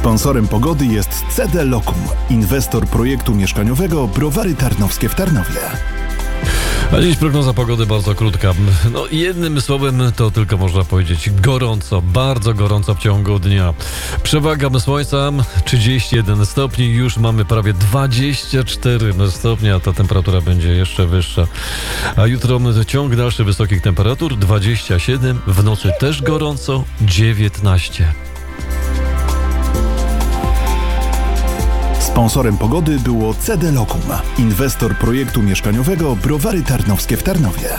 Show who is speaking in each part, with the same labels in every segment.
Speaker 1: Sponsorem pogody jest CD Lokum, inwestor projektu mieszkaniowego Browary Tarnowskie w Tarnowie.
Speaker 2: A dziś prognoza pogody bardzo krótka. Jednym słowem to tylko można powiedzieć gorąco, bardzo gorąco w ciągu dnia. Przewaga słońca 31 stopni, już mamy prawie 24 stopnie, a ta temperatura będzie jeszcze wyższa. A jutro ciąg dalszy wysokich temperatur 27, w nocy też gorąco 19.
Speaker 1: Sponsorem pogody było CD Lokum, inwestor projektu mieszkaniowego Browary Tarnowskie w Tarnowie.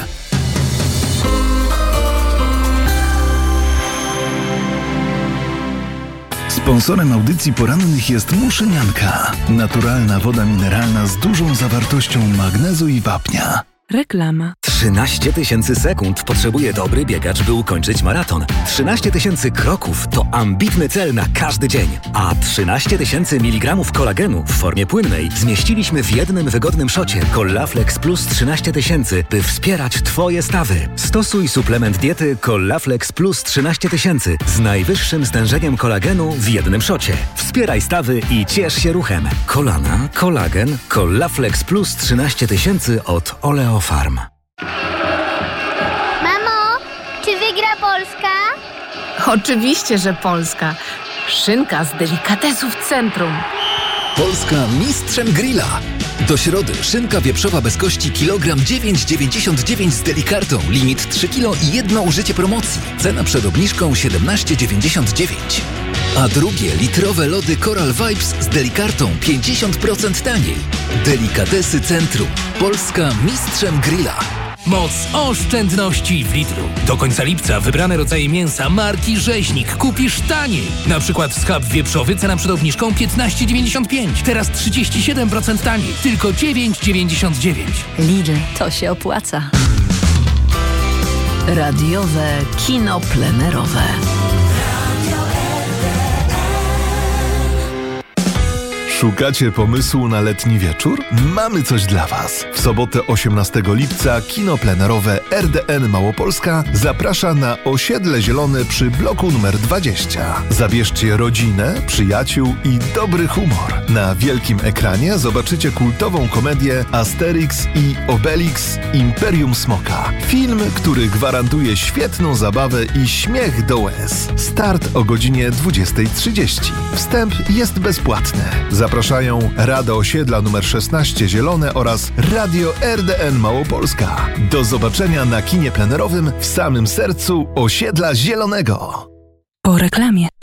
Speaker 1: Sponsorem audycji porannych jest Muszynianka, naturalna woda mineralna z dużą zawartością magnezu i wapnia.
Speaker 3: Reklama.
Speaker 4: 13 000 sekund potrzebuje dobry biegacz, by ukończyć maraton. 13 000 kroków to ambitny cel na każdy dzień. A 13 000 mg kolagenu w formie płynnej zmieściliśmy w jednym wygodnym szocie Collaflex Plus 13 000, by wspierać Twoje stawy. Stosuj suplement diety Collaflex Plus 13 000 z najwyższym stężeniem kolagenu w jednym szocie. Wspieraj stawy i ciesz się ruchem. Kolana, kolagen, Collaflex Plus 13 000 od Oleofarm.
Speaker 5: Mamo, czy wygra Polska?
Speaker 3: Oczywiście, że Polska. Szynka z delikatesów centrum.
Speaker 6: Polska mistrzem grilla. Do środy szynka wieprzowa bez kości kilogram 9,99 z Delikartą. Limit 3 kg i jedno użycie promocji. Cena przed obniżką 17,99. A drugie litrowe lody Coral Vibes z Delikartą 50% taniej. Delikatesy Centrum. Polska mistrzem grilla.
Speaker 7: Moc oszczędności w Lidlu. Do końca lipca wybrane rodzaje mięsa marki Rzeźnik kupisz taniej. Na przykład schab wieprzowy, cena przed obniżką 15,95. Teraz 37% taniej. Tylko 9,99.
Speaker 8: Lidl, to się opłaca. Radiowe kino plenerowe.
Speaker 1: Szukacie pomysłu na letni wieczór? Mamy coś dla Was. W sobotę 18 lipca kino plenerowe RDN Małopolska zaprasza na Osiedle Zielone przy bloku numer 20. Zabierzcie rodzinę, przyjaciół i dobry humor. Na wielkim ekranie zobaczycie kultową komedię Asterix i Obelix Imperium Smoka. Film, który gwarantuje świetną zabawę i śmiech do łez. Start o godzinie 20:30. Wstęp jest bezpłatny. Zapraszają Rada Osiedla nr 16 Zielone oraz Radio RDN Małopolska. Do zobaczenia na kinie plenerowym w samym sercu Osiedla Zielonego.
Speaker 3: Po reklamie.